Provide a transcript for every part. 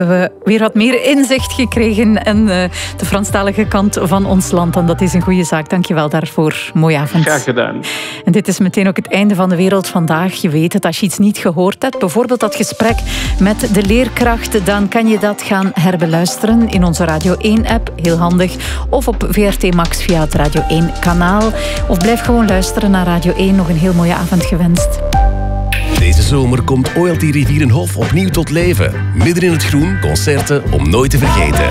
We weer wat meer inzicht gekregen in de Franstalige kant van ons land. En dat is een goede zaak. Dank je wel daarvoor. Mooie avond. Graag gedaan. En dit is meteen ook het einde van de wereld vandaag. Je weet het, als je iets niet gehoord hebt, bijvoorbeeld dat gesprek met de leerkracht, dan kan je dat gaan herbeluisteren in onze Radio 1-app. Heel handig. Of op VRT Max via het Radio 1-kanaal. Of blijf gewoon luisteren naar Radio 1. Nog een heel mooie avond gewenst. Deze zomer komt OLT Rivierenhof opnieuw tot leven. Midden in het groen, concerten om nooit te vergeten.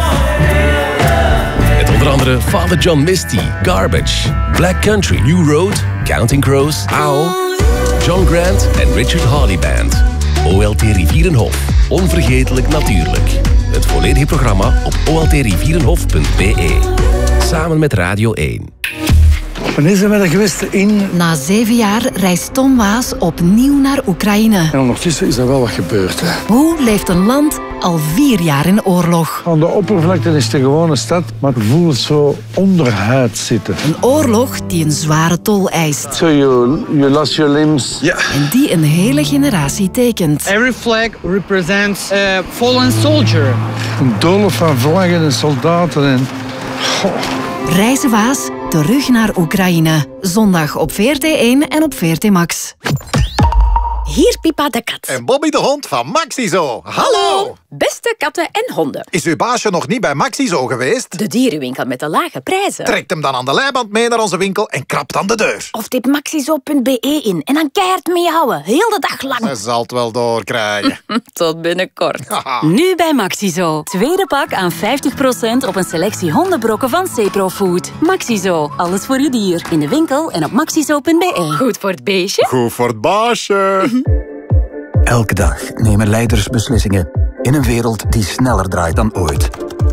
Met onder andere Father John Misty, Garbage, Black Country, New Road, Counting Crows, Owl, John Grant en Richard Hawley Band. OLT Rivierenhof. Onvergetelijk natuurlijk. Het volledige programma op oltrivierenhof.be. Samen met Radio 1. Wanneer zijn we er geweest in? Na 7 jaar reist Tom Waas opnieuw naar Oekraïne. En ondertussen is er wel wat gebeurd. Hè. Hoe leeft een land al 4 jaar in oorlog? Aan de oppervlakte is het een gewone stad, maar ik voel het zo onderhuid zitten. Een oorlog die een zware tol eist. So you lost your limbs. Ja. En die een hele generatie tekent. Every flag represents a fallen soldier. Een doolhof van vlaggen en soldaten en... Goh. Reizen Waas, terug naar Oekraïne. Zondag op VRT1 en op VRT Max. Hier Pipa de kat. En Bobby de hond van Maxizo. Hallo! Beste katten en honden. Is uw baasje nog niet bij Maxizo geweest? De dierenwinkel met de lage prijzen. Trekt hem dan aan de leiband mee naar onze winkel en krapt aan de deur. Of typ maxizo.be in en dan keihard meehouden. Heel de dag lang. Ze zal het wel doorkrijgen. Tot binnenkort. Nu bij Maxizo. Tweede pak aan 50% op een selectie hondenbrokken van Ceprofood. Maxizo. Alles voor je dier. In de winkel en op maxizo.be. Goed voor het beestje. Goed voor het baasje. Elke dag nemen leiders beslissingen in een wereld die sneller draait dan ooit.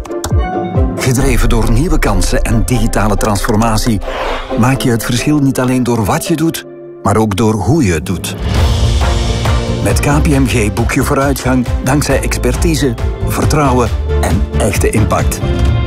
Gedreven door nieuwe kansen en digitale transformatie maak je het verschil niet alleen door wat je doet, maar ook door hoe je het doet. Met KPMG boek je vooruitgang dankzij expertise, vertrouwen en echte impact.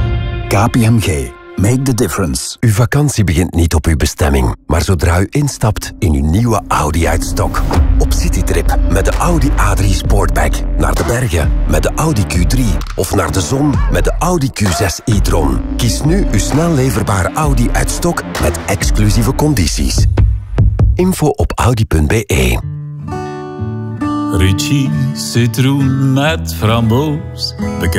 KPMG. Make the difference. Uw vakantie begint niet op uw bestemming, maar zodra u instapt in uw nieuwe Audi uit stok. Op citytrip met de Audi A3 Sportback. Naar de bergen met de Audi Q3. Of naar de zon met de Audi Q6 e-tron. Kies nu uw snel leverbare Audi uit stok met exclusieve condities. Info op audi.be. Ritchie citroen met framboos.